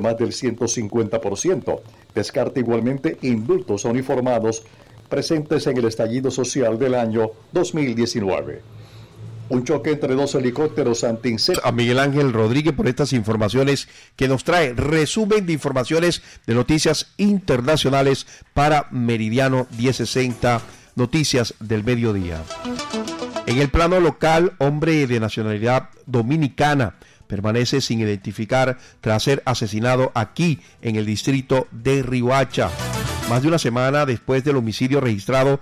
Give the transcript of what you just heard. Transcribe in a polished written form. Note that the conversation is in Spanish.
más del 150%. Descarta igualmente indultos a uniformados presentes en el estallido social del año 2019. Un choque entre dos helicópteros antiincendios. A Miguel Ángel Rodríguez por estas informaciones que nos trae resumen de informaciones de noticias internacionales para Meridiano 1060, Noticias del Mediodía. En el plano local, hombre de nacionalidad dominicana permanece sin identificar tras ser asesinado aquí en el distrito de Riohacha. Más de una semana después del homicidio registrado